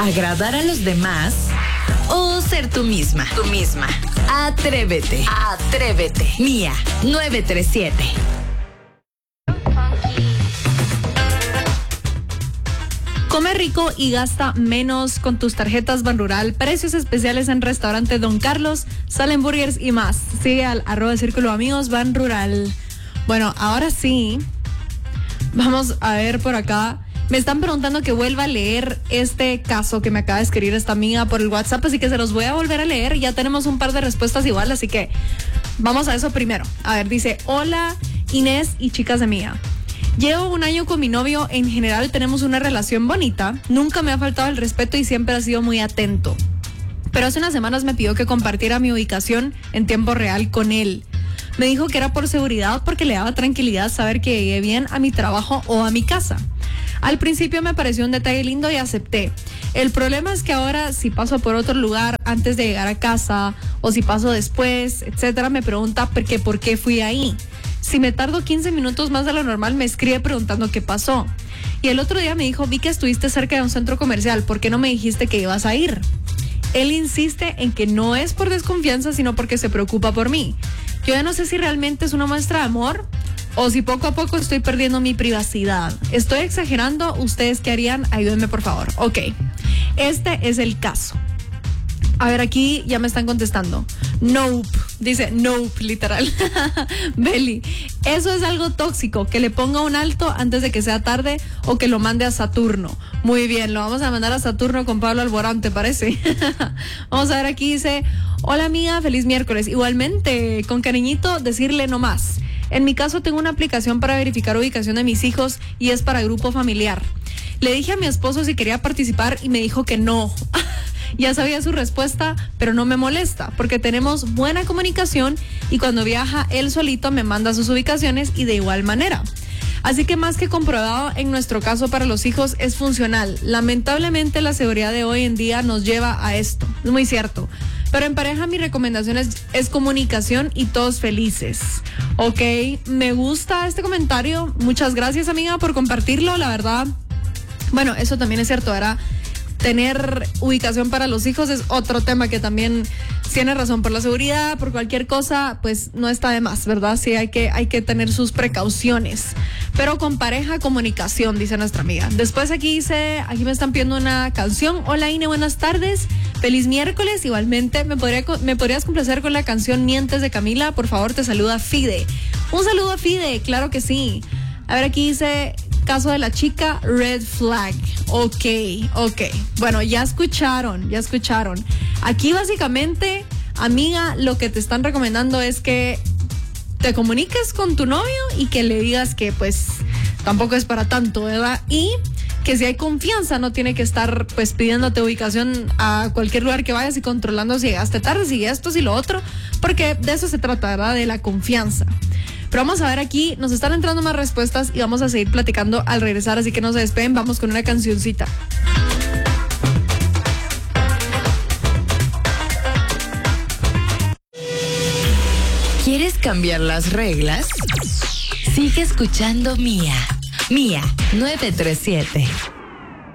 ¿Agradar a los demás o ser tú misma? Tú misma. Atrévete. Atrévete. Mía 937. Come rico y gasta menos con tus tarjetas Banrural. Precios especiales en restaurante Don Carlos, Salem Burgers y más. Sigue al @Círculo Amigos Banrural. Bueno, ahora sí, vamos a ver por acá. Me están preguntando que vuelva a leer este caso que me acaba de escribir esta amiga por el WhatsApp, así que se los voy a volver a leer. Ya tenemos un par de respuestas igual, así que vamos a eso primero. A ver, dice: hola Inés y chicas de Mía. Llevo 1 año con mi novio, en general tenemos una relación bonita, nunca me ha faltado el respeto y siempre ha sido muy atento. Pero hace unas semanas me pidió que compartiera mi ubicación en tiempo real con él. Me dijo que era por seguridad porque le daba tranquilidad saber que llegué bien a mi trabajo o a mi casa. Al principio me pareció un detalle lindo y acepté. El problema es que ahora si paso por otro lugar antes de llegar a casa o si paso después, etcétera, me pregunta por qué fui ahí. Si me tardo 15 minutos más de lo normal, me escribe preguntando qué pasó. Y el otro día me dijo: vi que estuviste cerca de un centro comercial, ¿por qué no me dijiste que ibas a ir? Él insiste en que no es por desconfianza, sino porque se preocupa por mí. Yo ya no sé si realmente es una muestra de amor o si poco a poco estoy perdiendo mi privacidad. ¿Estoy exagerando? ¿Ustedes qué harían? Ayúdenme, por favor. Ok, este es el caso. A ver, aquí ya me están contestando. Nope, dice nope, literal. Beli, eso es algo tóxico, que le ponga un alto antes de que sea tarde o que lo mande a Saturno. Muy bien, lo vamos a mandar a Saturno con Pablo Alborán, ¿te parece? Vamos a ver, aquí dice: hola amiga, feliz miércoles. Igualmente, con cariñito, decirle no más. En mi caso tengo una aplicación para verificar ubicación de mis hijos y es para grupo familiar. Le dije a mi esposo si quería participar y me dijo que no. Ya sabía su respuesta, pero no me molesta porque tenemos buena comunicación y cuando viaja él solito me manda sus ubicaciones y de igual manera. Así que más que comprobado, en nuestro caso para los hijos es funcional. Lamentablemente la seguridad de hoy en día nos lleva a esto, es muy cierto. Pero en pareja mi recomendación es comunicación y todos felices. Ok, me gusta este comentario. Muchas gracias, amiga, por compartirlo, la verdad. Bueno, eso también es cierto, ¿verdad? Tener ubicación para los hijos es otro tema que también tiene razón. Por la seguridad, por cualquier cosa, pues no está de más, ¿verdad? Sí, hay que tener sus precauciones. Pero con pareja, comunicación, dice nuestra amiga. Después aquí me están pidiendo una canción. Hola Ine, buenas tardes. Feliz miércoles. Igualmente, ¿me podrías complacer con la canción Mientes de Camila? Por favor, te saluda Fide. Un saludo a Fide, claro que sí. A ver, aquí dice: caso de la chica, red flag. Ok. Bueno, ya escucharon. Aquí básicamente, amiga, lo que te están recomendando es que te comuniques con tu novio y que le digas que pues tampoco es para tanto, ¿verdad? Y que si hay confianza no tiene que estar pues pidiéndote ubicación a cualquier lugar que vayas y controlando si llegaste tarde, si esto, si lo otro, porque de eso se trata, ¿verdad? De la confianza. Pero vamos a ver, aquí nos están entrando más respuestas y vamos a seguir platicando al regresar, así que no se despeguen, vamos con una cancioncita. ¿Quieres cambiar las reglas? Sigue escuchando Mía 937.